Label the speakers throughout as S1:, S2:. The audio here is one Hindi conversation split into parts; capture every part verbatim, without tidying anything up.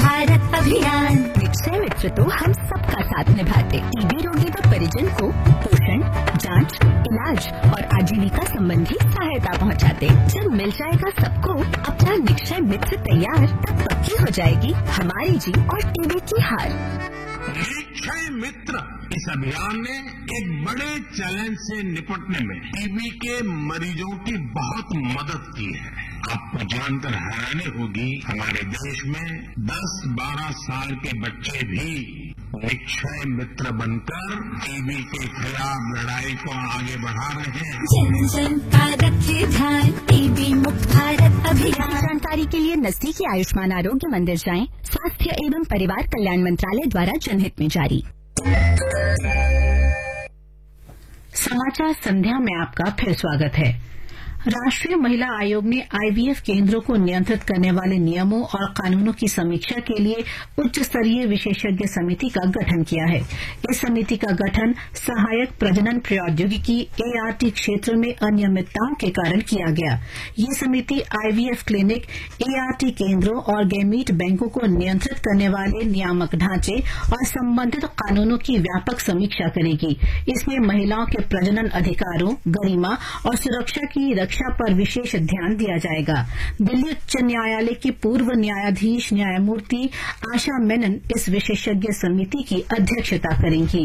S1: भारत अभियान। निक्षय मित्र तो हम सबका साथ निभाते। टीबी रोगी व परिजन को पोषण, जांच, इलाज और आजीविका संबंधी सहायता पहुंचाते। जब मिल जाएगा सबको अपना निक्षय मित्र तैयार, तब पक्की हो जाएगी हमारी जीत और टीबी की हार।
S2: निक्षय मित्र इस अभियान ने एक बड़े चैलेंज से निपटने में टीबी के मरीजों की बहुत मदद की है। आपको जानकर हैरानी होगी, हमारे देश में दस बारह साल के बच्चे भी निक्षय मित्र बनकर टीबी के खिलाफ लड़ाई को आगे बढ़ा रहे हैं।
S1: जन जन का रखे ध्यान, टीबी मुक्त भारत अभियान। जानकारी के लिए नजदीकी आयुष्मान आरोग्य मंदिर जाएं। स्वास्थ्य एवं परिवार कल्याण मंत्रालय द्वारा जनहित में जारी।
S3: समाचार संध्या में आपका फिर स्वागत है। राष्ट्रीय महिला आयोग ने आईवीएफ केंद्रों को नियंत्रित करने वाले नियमों और कानूनों की समीक्षा के लिए उच्च स्तरीय विशेषज्ञ समिति का गठन किया है। इस समिति का गठन सहायक प्रजनन प्रौद्योगिकी एआरटी क्षेत्र में अनियमितताओं के कारण किया गया। ये समिति आईवीएफ क्लिनिक, एआरटी केंद्रों और गैमीट बैंकों को नियंत्रित करने वाले नियामक ढांचे और संबंधित कानूनों की व्यापक समीक्षा करेगी। इसमें महिलाओं के प्रजनन अधिकारों, गरिमा और सुरक्षा की रक्षा पर विशेष ध्यान दिया जाएगा। दिल्ली उच्च न्यायालय की पूर्व न्यायाधीश न्यायमूर्ति आशा मेनन इस विशेषज्ञ समिति की अध्यक्षता करेंगी।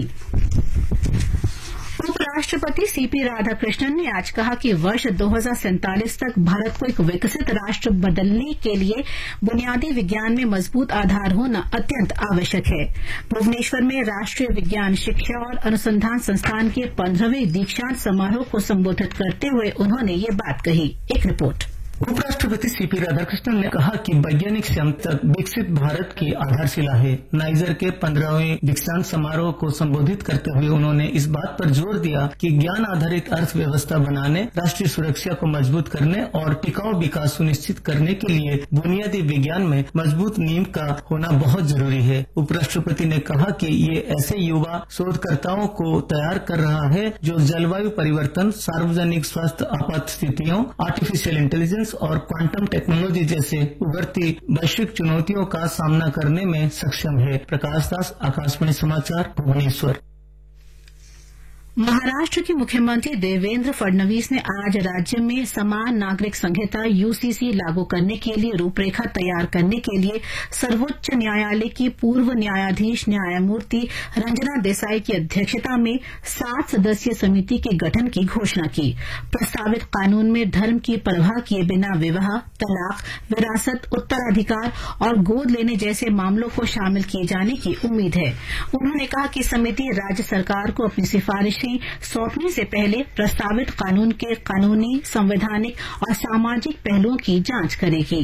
S3: उपराष्ट्रपति सीपी राधाकृष्णन ने आज कहा कि वर्ष दो हजार सैंतालीस तक भारत को एक विकसित राष्ट्र बनने के लिए बुनियादी विज्ञान में मजबूत आधार होना अत्यंत आवश्यक है। भुवनेश्वर में राष्ट्रीय विज्ञान शिक्षा और अनुसंधान संस्थान के पंद्रहवें दीक्षांत समारोह को संबोधित करते हुए उन्होंने ये बात कही। एक रिपोर्ट।
S4: उपराष्ट्रपति सीपी राधाकृष्णन ने कहा कि वैज्ञानिक क्षमता विकसित भारत की आधारशिला है। नाइजर के पंद्रहवें दीक्षांत समारोह को संबोधित करते हुए उन्होंने इस बात पर जोर दिया कि ज्ञान आधारित अर्थव्यवस्था बनाने, राष्ट्रीय सुरक्षा को मजबूत करने और टिकाऊ विकास सुनिश्चित करने के लिए बुनियादी विज्ञान में मजबूत नींव का होना बहुत जरूरी है। उपराष्ट्रपति ने कहा कि ये ऐसे युवा शोधकर्ताओं को तैयार कर रहा है जो जलवायु परिवर्तन, सार्वजनिक स्वास्थ्य आपात स्थितियों, आर्टिफिशियल इंटेलिजेंस और क्वांटम टेक्नोलॉजी जैसे उभरती वैश्विक चुनौतियों का सामना करने में सक्षम है। प्रकाश दास, आकाशवाणी समाचार, भुवनेश्वर।
S3: महाराष्ट्र के मुख्यमंत्री देवेंद्र फडणवीस ने आज राज्य में समान नागरिक संहिता यूसीसी लागू करने के लिए रूपरेखा तैयार करने के लिए सर्वोच्च न्यायालय की पूर्व न्यायाधीश न्यायमूर्ति रंजना देसाई की अध्यक्षता में सात सदस्यीय समिति के गठन की घोषणा की। प्रस्तावित कानून में धर्म की परवाह किए बिना विवाह, तलाक, विरासत, उत्तराधिकार और गोद लेने जैसे मामलों को शामिल किए जाने की उम्मीद है। उन्होंने कहा कि समिति राज्य सरकार को अपनी सिफारिश सौंपने से पहले प्रस्तावित कानून के कानूनी, संवैधानिक और सामाजिक पहलुओं की जांच करेगी।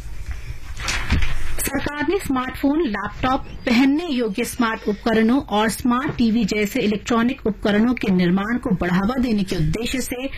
S3: सरकार ने स्मार्टफोन, लैपटॉप, पहनने योग्य स्मार्ट उपकरणों और स्मार्ट टीवी जैसे इलेक्ट्रॉनिक उपकरणों के निर्माण को बढ़ावा देने के उद्देश्य से